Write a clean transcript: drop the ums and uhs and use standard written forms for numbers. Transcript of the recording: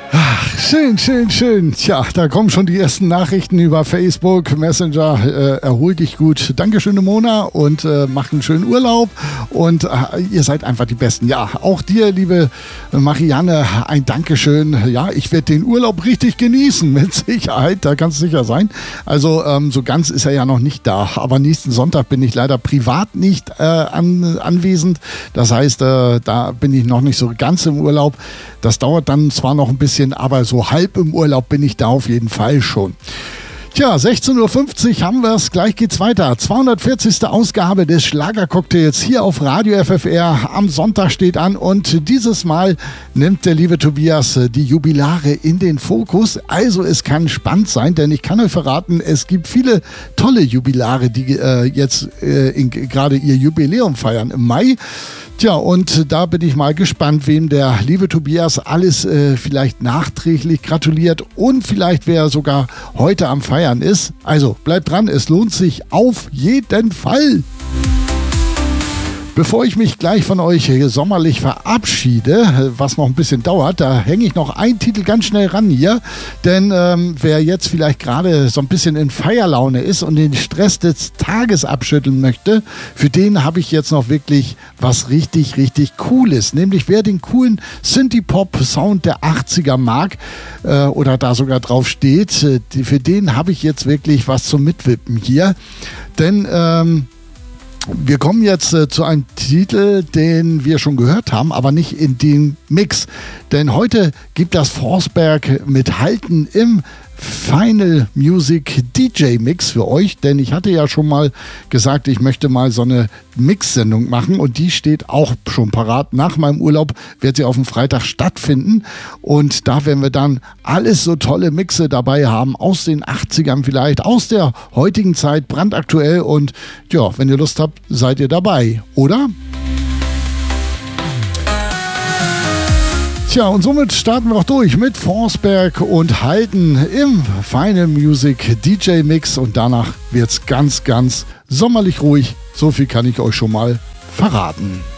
Schön, schön, schön. Tja, da kommen schon die ersten Nachrichten über Facebook, Messenger. Erhol dich gut. Dankeschön, Mona, und mach einen schönen Urlaub. Und ihr seid einfach die Besten. Ja, auch dir, liebe Marianne, ein Dankeschön. Ja, ich werde den Urlaub richtig genießen, mit Sicherheit. Da kannst du sicher sein. Also so ganz ist er ja noch nicht da. Aber nächsten Sonntag bin ich leider privat nicht anwesend. Das heißt, da bin ich noch nicht so ganz im Urlaub. Das dauert dann zwar noch ein bisschen, aber so halb im Urlaub bin ich da auf jeden Fall schon. Tja, 16.50 Uhr haben wir es, gleich geht's weiter. 240. Ausgabe des Schlagercocktails hier auf Radio FFR am Sonntag steht an und dieses Mal nimmt der liebe Tobias die Jubilare in den Fokus. Also es kann spannend sein, denn ich kann euch verraten, es gibt viele tolle Jubilare, die jetzt gerade ihr Jubiläum feiern im Mai. Tja, und da bin ich mal gespannt, wem der liebe Tobias alles vielleicht nachträglich gratuliert und vielleicht wer sogar heute am Feiern ist. Also bleibt dran, es lohnt sich auf jeden Fall. Bevor ich mich gleich von euch sommerlich verabschiede, was noch ein bisschen dauert, da hänge ich noch einen Titel ganz schnell ran hier. Denn wer jetzt vielleicht gerade so ein bisschen in Feierlaune ist und den Stress des Tages abschütteln möchte, für den habe ich jetzt noch wirklich was richtig, richtig Cooles. Nämlich wer den coolen Synthie-Pop-Sound der 80er mag oder da sogar drauf steht, für den habe ich jetzt wirklich was zum Mitwippen hier. Denn wir kommen jetzt zu einem Titel, den wir schon gehört haben, aber nicht in dem Mix. Denn heute gibt das Forsberg mit Halten im Final Music DJ Mix für euch, denn ich hatte ja schon mal gesagt, ich möchte mal so eine Mix-Sendung machen und die steht auch schon parat. Nach meinem Urlaub wird sie auf dem Freitag stattfinden und da werden wir dann alles so tolle Mixe dabei haben, aus den 80ern vielleicht, aus der heutigen Zeit, brandaktuell und ja, wenn ihr Lust habt, seid ihr dabei, oder? Tja, und somit starten wir auch durch mit Forsberg und Halten im Final Music DJ Mix und danach wird's ganz, ganz sommerlich ruhig. So viel kann ich euch schon mal verraten.